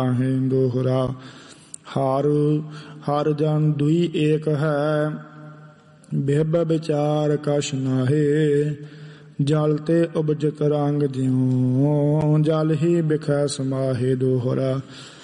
ਹੈ ਦੋਹਰਾ। ਹਰ ਹਰ ਜਨ ਦੁਈ ਏਕ ਹੈ, ਬਿਹਬ ਵਿਚਾਰ ਕਛ ਨਾਹੇ। ਜਲ ਤੇ ਉਪਜਤ ਰੰਗ ਜਿਉ, ਜਲ ਹੀ ਬਿਖੈ ਸਮਾਹੇ ਦੋਹਰਾ।